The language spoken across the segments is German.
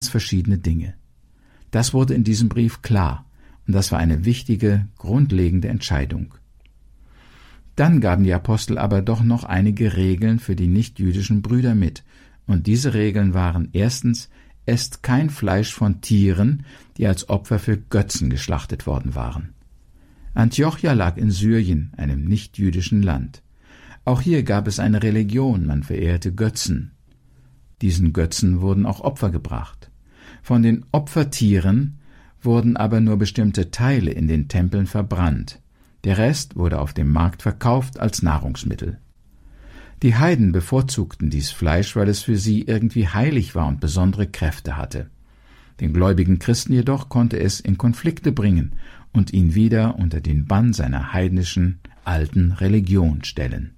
ganz verschiedene Dinge. Das wurde in diesem Brief klar, und das war eine wichtige, grundlegende Entscheidung. Dann gaben die Apostel aber doch noch einige Regeln für die nichtjüdischen Brüder mit, und diese Regeln waren: erstens, esst kein Fleisch von Tieren, die als Opfer für Götzen geschlachtet worden waren. Antiochia lag in Syrien, einem nichtjüdischen Land. Auch hier gab es eine Religion, man verehrte Götzen. Diesen Götzen wurden auch Opfer gebracht. Von den Opfertieren wurden aber nur bestimmte Teile in den Tempeln verbrannt. Der Rest wurde auf dem Markt verkauft als Nahrungsmittel. Die Heiden bevorzugten dies Fleisch, weil es für sie irgendwie heilig war und besondere Kräfte hatte. Den gläubigen Christen jedoch konnte es in Konflikte bringen und ihn wieder unter den Bann seiner heidnischen, alten Religion stellen.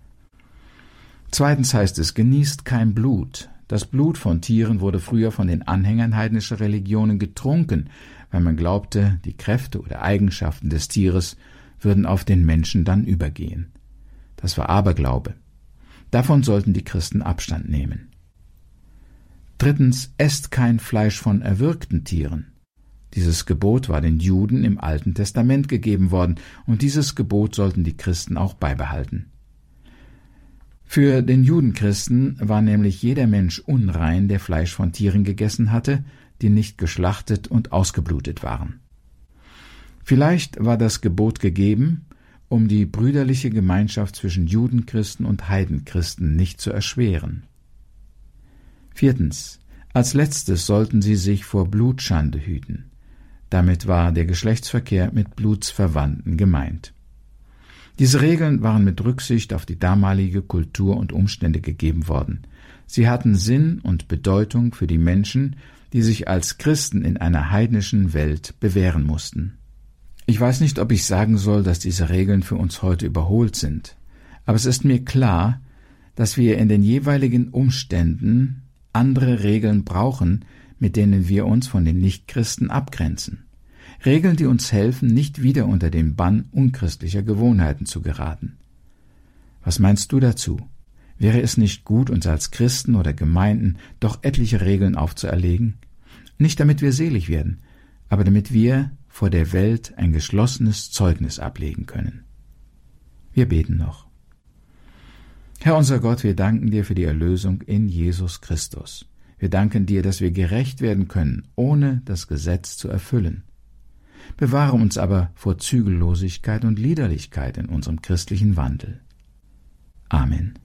Zweitens heißt es: genießt kein Blut. Das Blut von Tieren wurde früher von den Anhängern heidnischer Religionen getrunken, weil man glaubte, die Kräfte oder Eigenschaften des Tieres würden auf den Menschen dann übergehen. Das war Aberglaube. Davon sollten die Christen Abstand nehmen. Drittens, esst kein Fleisch von erwürgten Tieren. Dieses Gebot war den Juden im Alten Testament gegeben worden, und dieses Gebot sollten die Christen auch beibehalten. Für den Judenchristen war nämlich jeder Mensch unrein, der Fleisch von Tieren gegessen hatte, die nicht geschlachtet und ausgeblutet waren. Vielleicht war das Gebot gegeben, um die brüderliche Gemeinschaft zwischen Judenchristen und Heidenchristen nicht zu erschweren. Viertens, als letztes sollten sie sich vor Blutschande hüten. Damit war der Geschlechtsverkehr mit Blutsverwandten gemeint. Diese Regeln waren mit Rücksicht auf die damalige Kultur und Umstände gegeben worden. Sie hatten Sinn und Bedeutung für die Menschen, die sich als Christen in einer heidnischen Welt bewähren mussten. Ich weiß nicht, ob ich sagen soll, dass diese Regeln für uns heute überholt sind, aber es ist mir klar, dass wir in den jeweiligen Umständen andere Regeln brauchen, mit denen wir uns von den Nichtchristen abgrenzen. Regeln, die uns helfen, nicht wieder unter den Bann unchristlicher Gewohnheiten zu geraten. Was meinst du dazu? Wäre es nicht gut, uns als Christen oder Gemeinden doch etliche Regeln aufzuerlegen? Nicht damit wir selig werden, aber damit wir vor der Welt ein geschlossenes Zeugnis ablegen können. Wir beten noch. Herr unser Gott, wir danken dir für die Erlösung in Jesus Christus. Wir danken dir, dass wir gerecht werden können, ohne das Gesetz zu erfüllen. Bewahre uns aber vor Zügellosigkeit und Liederlichkeit in unserem christlichen Wandel. Amen.